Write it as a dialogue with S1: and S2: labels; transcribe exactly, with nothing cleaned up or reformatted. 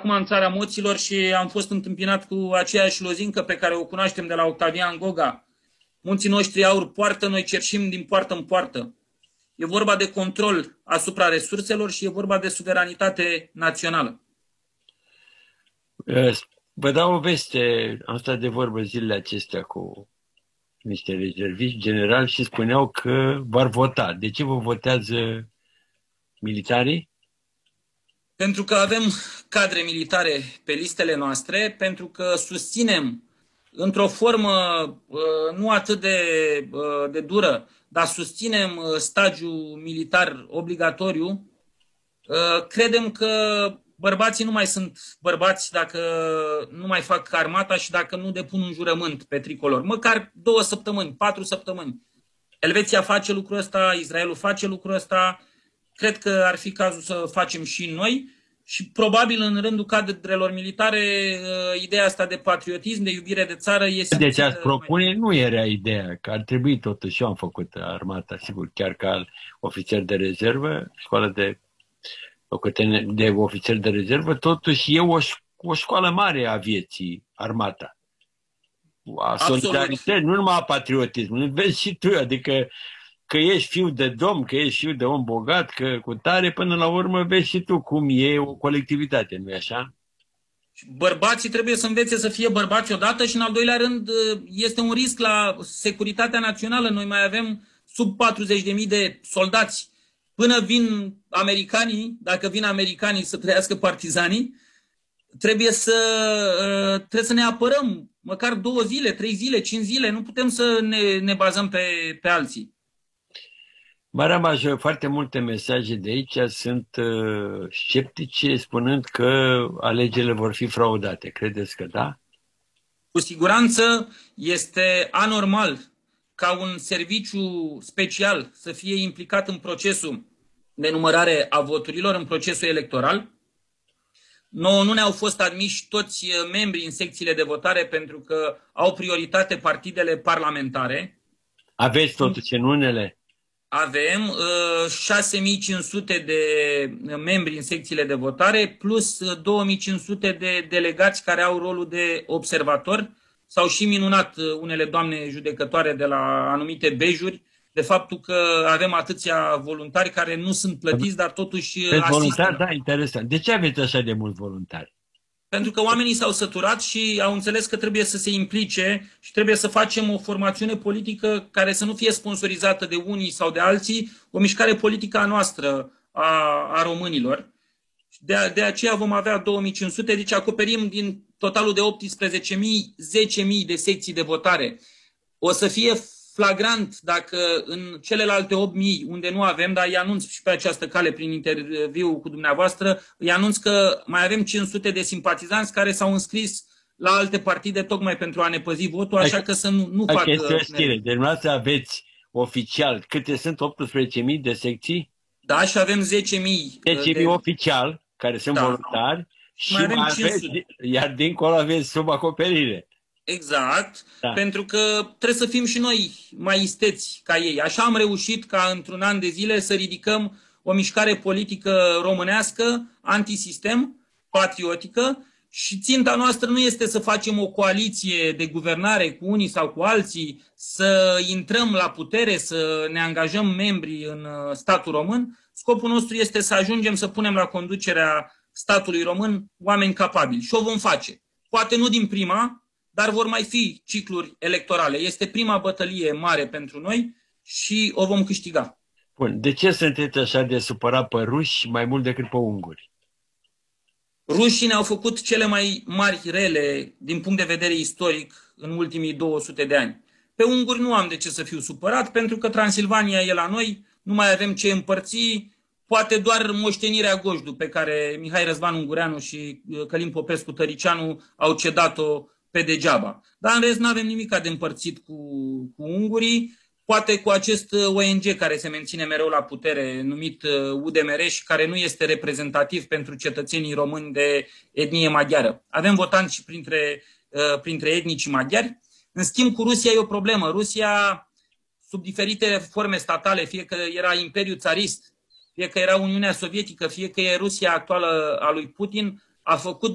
S1: acum în țara moților și am fost întâmpinat cu aceeași lozincă pe care o cunoaștem de la Octavian Goga. Munții noștri aur poartă, noi cerșim din poartă în poartă. E vorba de control asupra resurselor și e vorba de suveranitate națională.
S2: Vă dau o veste, am stat de vorbă zilele acestea cu niște rezerviști generali și spuneau că vor vota. De ce vă votează militarii?
S1: Pentru că avem cadre militare pe listele noastre, pentru că susținem într-o formă nu atât de, de dură, dar susținem stagiul militar obligatoriu. Credem că bărbații nu mai sunt bărbați dacă nu mai fac armata și dacă nu depun un jurământ pe tricolor. Măcar două săptămâni, patru săptămâni. Elveția face lucrul ăsta, Israelul face lucrul ăsta. Cred că ar fi cazul să facem și noi și probabil în rândul cadrelor militare ideea asta de patriotism, de iubire de țară este...
S2: Deci ați propune nu era ideea, că ar trebui totuși, eu am făcut armata, sigur, chiar ca ofițer de rezervă, școală de, de ofițer de rezervă, totuși e o, o școală mare a vieții, armata. A solidarității, nu numai a patriotismului, vezi și tu, adică că ești fiu de domn, că ești fiu de om bogat, că cu tare, până la urmă vezi și tu cum e o colectivitate, nu-i așa?
S1: Bărbații trebuie să învețe să fie bărbați odată și în al doilea rând este un risc la securitatea națională. Noi mai avem sub patruzeci de mii de soldați. Până vin americanii, dacă vin americanii să trăiască partizanii, trebuie să, trebuie să ne apărăm măcar două zile, trei zile, cinci zile. Nu putem să ne, ne bazăm pe, pe alții.
S2: Marea major, foarte multe mesaje de aici sunt uh, sceptice, spunând că alegerile vor fi fraudate. Credeți că da?
S1: Cu siguranță este anormal ca un serviciu special să fie implicat în procesul de numărare a voturilor, în procesul electoral. Nouă nu ne-au fost admiși toți membrii în secțiile de votare pentru că au prioritate partidele parlamentare.
S2: Aveți totuși în unele?
S1: Avem uh, șase mii cinci sute de membri în secțiile de votare, plus două mii cinci sute de delegați care au rolul de observator. S-au și minunat unele doamne judecătoare de la anumite bejuri de faptul că avem atâția voluntari care nu sunt plătiți, dar totuși asistă.
S2: Voluntari, da, interesant. De ce aveți așa de mulți voluntari?
S1: Pentru că oamenii s-au săturat și au înțeles că trebuie să se implice și trebuie să facem o formațiune politică care să nu fie sponsorizată de unii sau de alții, o mișcare politică a noastră, a, a românilor. De, de aceea vom avea două mii cinci sute, deci acoperim din totalul de optsprezece mii, zece mii de secții de votare. O să fie flagrant dacă în celelalte opt mii unde nu avem, dar îi anunț și pe această cale prin interviu cu dumneavoastră, îi anunț că mai avem cinci sute de simpatizanți care s-au înscris la alte partide tocmai pentru a ne păzi votul, așa că să nu, nu facă...
S2: Este o știre. Deci dumneavoastră aveți oficial, câte sunt optsprezece mii de secții?
S1: Da, și avem zece mii.
S2: zece mii de... oficial, care sunt da. voluntari, și mai avem mai aveți, iar dincolo aveți sub acoperire.
S1: Exact, da. Pentru că trebuie să fim și noi mai isteți ca ei. Așa am reușit ca într-un an de zile să ridicăm o mișcare politică românească, antisistem, patriotică și ținta noastră nu este să facem o coaliție de guvernare cu unii sau cu alții, să intrăm la putere, să ne angajăm membri în statul român. Scopul nostru este să ajungem să punem la conducerea statului român oameni capabili și o vom face. Poate nu din prima, dar vor mai fi cicluri electorale. Este prima bătălie mare pentru noi și o vom câștiga.
S2: Bun. De ce sunteți așa de supărat pe ruși mai mult decât pe unguri?
S1: Rușii ne-au făcut cele mai mari rele din punct de vedere istoric în ultimii două sute de ani. Pe unguri nu am de ce să fiu supărat, pentru că Transilvania e la noi, nu mai avem ce împărți, poate doar moștenirea Gojdu, pe care Mihai Răzvan Ungureanu și Călin Popescu Tăricianu au cedat-o pe degeaba. Dar în rest nu avem nimic de împărțit cu, cu ungurii, poate cu acest O N G care se menține mereu la putere, numit U D M R și care nu este reprezentativ pentru cetățenii români de etnie maghiară. Avem votanți și printre, printre etnicii maghiari. În schimb, cu Rusia e o problemă. Rusia, sub diferite forme statale, fie că era Imperiul Țarist, fie că era Uniunea Sovietică, fie că e Rusia actuală a lui Putin, a făcut